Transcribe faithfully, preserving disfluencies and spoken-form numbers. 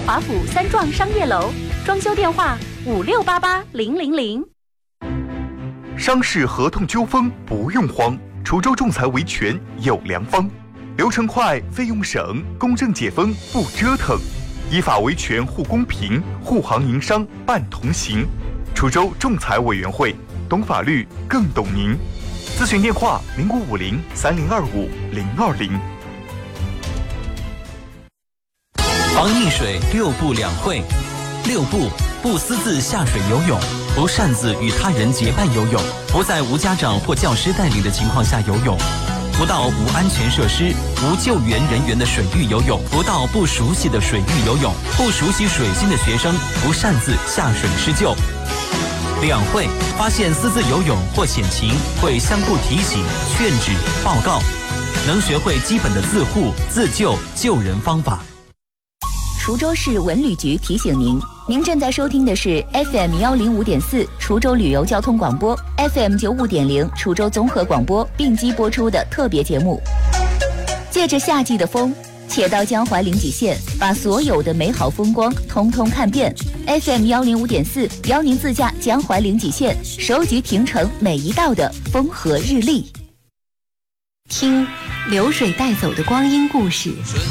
华府三幢商业楼，装修电话五六八八零零零。 商事合同纠纷不用慌，滁州仲裁维权有良方，流程快，费用省，公正解纷不折腾，依法维权护公平，护行营商伴同行。滁州仲裁委员会，懂法律更懂您。咨询电话零五五零三零二五零二零。 防溺水六不两会。六不：不私自下水游泳，不擅自与他人结伴游泳，不在无家长或教师带领的情况下游泳，不到无安全设施、无救援人员的水域游泳，不到不熟悉的水域游泳，不熟悉水性的学生不擅自下水施救。两会：发现私自游泳或险情，会相互提醒、劝止、报告，能学会基本的自护、自救、救人方法。 滁州市文旅局提醒您，您正在收听的是 F M 幺零五点四滁州旅游交通广播 ，F M 九五点零滁州综合广播并机播出的特别节目。借着夏季的风，且到江淮临济县，把所有的美好风光通通看遍。F M 幺零五点四邀您自驾江淮临济县，收集平城每一道的风和日丽。 听流水带走的光阴故事，